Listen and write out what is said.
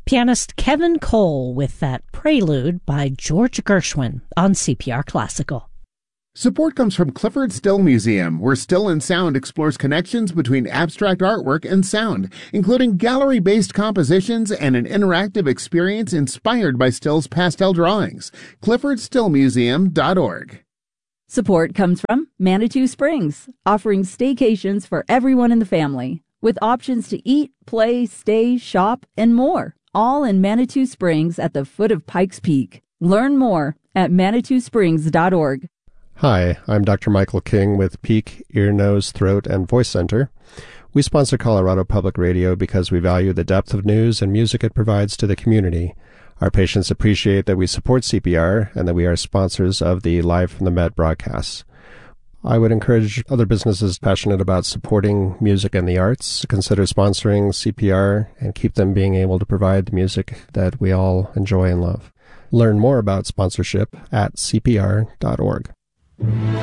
pianist Kevin Cole with that Prelude by George Gershwin on CPR Classical. Support comes from Clifford Still Museum, where Still and Sound explores connections between abstract artwork and sound, including gallery-based compositions and an interactive experience inspired by Still's pastel drawings. CliffordStillMuseum.org. Support comes from Manitou Springs, offering staycations for everyone in the family, with options to eat, play, stay, shop, and more, all in Manitou Springs at the foot of Pikes Peak. Learn more at ManitouSprings.org. Hi, I'm Dr. Michael King with Peak Ear, Nose, Throat, and Voice Center. We sponsor Colorado Public Radio because we value the depth of news and music it provides to the community. Our patients appreciate that we support CPR and that we are sponsors of the Live from the Med broadcasts. I would encourage other businesses passionate about supporting music and the arts to consider sponsoring CPR and keep them being able to provide the music that we all enjoy and love. Learn more about sponsorship at cpr.org.